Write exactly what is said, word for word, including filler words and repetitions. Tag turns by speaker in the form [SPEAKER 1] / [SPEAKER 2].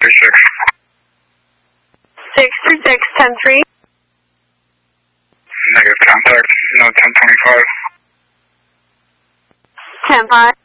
[SPEAKER 1] three six.
[SPEAKER 2] six three six, ten three.
[SPEAKER 1] Negative contact, no ten twenty-five.
[SPEAKER 2] ten five.